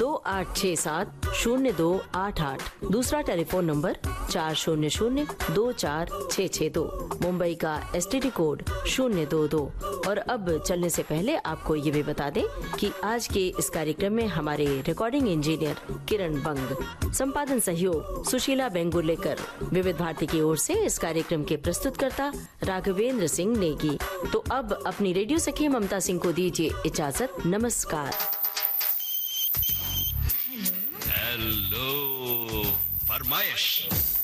28670288। दूसरा telephone number 40024662। Mumbai का STD code 022। और अब चलने से पहले आपको ये भी बता दें कि आज के इस कार्यक्रम में हमारे रिकॉर्डिंग इंजीनियर किरण बंग, संपादन सहयोग सुशीला बेंगुलेकर, विविध भारती की ओर से इस कार्यक्रम के प्रस्तुतकर्ता राघवेंद्र सिंह नेगी। तो अब अपनी रेडियो सखी ममता सिंह को दीजिए इजाजत। नमस्कार। हेलो फरमाइश।